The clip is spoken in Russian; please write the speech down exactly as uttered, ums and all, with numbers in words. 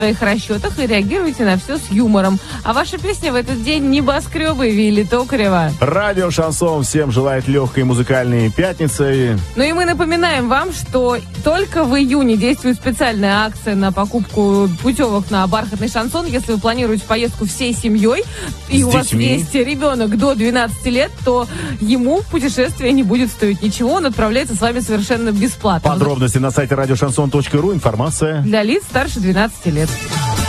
своих расчетах и реагируйте на все с юмором. А ваша песня в этот день «Небоскребы» Вилли Токарева. Радио Шансон всем желает легкой музыкальной пятницы. Ну и мы напоминаем вам, что только в июне действует специальная акция на покупку путевок на бархатный шансон. Если вы планируете поездку всей семьей, и с у вас детьми. есть ребенок до двенадцати лет, то ему путешествие не будет стоить ничего. Он отправляется с вами совершенно бесплатно. Подробности на сайте радиошансон точка ру. Информация для лиц старше двенадцати лет.